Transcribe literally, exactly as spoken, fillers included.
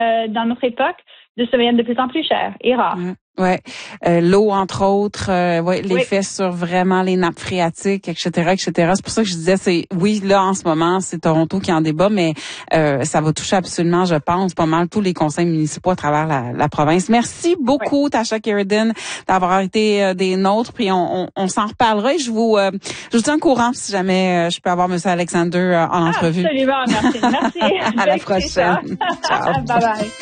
euh, dans notre époque, deviennent de plus en plus chers et rares. Mmh. Ouais, euh, l'eau entre autres, euh, ouais, l'effet oui. sur vraiment les nappes phréatiques, et cetera, et cetera. C'est pour ça que je disais, c'est oui, là en ce moment, c'est Toronto qui en débat, mais euh, ça va toucher absolument, je pense, pas mal tous les conseils municipaux à travers la, la province. Merci beaucoup, oui. Tasha Kheiriddin, d'avoir été euh, des nôtres, puis on, on, on s'en reparlera. Et je vous, euh, je vous tiens au courant si jamais euh, je peux avoir M. Alexander euh, en ah, entrevue. Absolument, merci, merci. À la prochaine. Ciao. Bye bye.